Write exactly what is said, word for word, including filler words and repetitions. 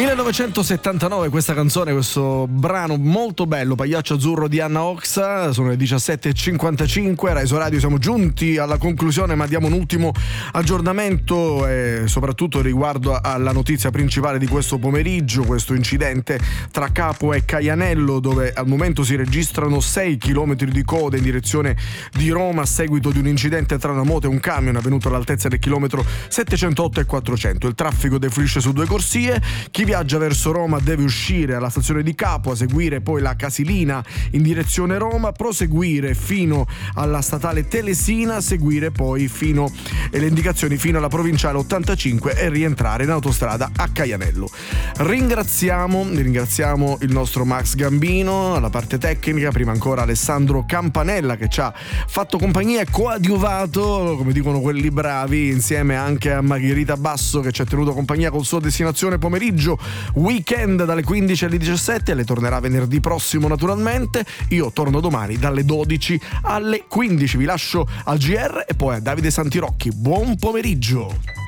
millenovecentosettantanove questa canzone, questo brano molto bello, Pagliaccio Azzurro di Anna Oxa. Sono le diciassette e cinquantacinque, Rai Radio, siamo giunti alla conclusione, ma diamo un ultimo aggiornamento e soprattutto riguardo alla notizia principale di questo pomeriggio, questo incidente tra Capua e Caianello, dove al momento si registrano sei chilometri di coda in direzione di Roma a seguito di un incidente tra una moto e un camion avvenuto all'altezza del chilometro settecentotto e quattrocento. Il traffico defluisce su due corsie. Chi viaggia verso Roma deve uscire alla stazione di Capua, seguire poi la Casilina in direzione Roma, proseguire fino alla statale Telesina, seguire poi fino e le indicazioni fino alla provinciale ottantacinque e rientrare in autostrada a Caianello. Ringraziamo, ringraziamo il nostro Max Gambino alla parte tecnica, prima ancora Alessandro Campanella che ci ha fatto compagnia e coadiuvato, come dicono quelli bravi, insieme anche a Margherita Basso che ci ha tenuto compagnia col suo Destinazione Pomeriggio Weekend dalle quindici alle diciassette. Le tornerà venerdì prossimo naturalmente. Io torno domani dalle dodici alle quindici. Vi lascio al G R e poi a Davide Santirocchi. Buon pomeriggio.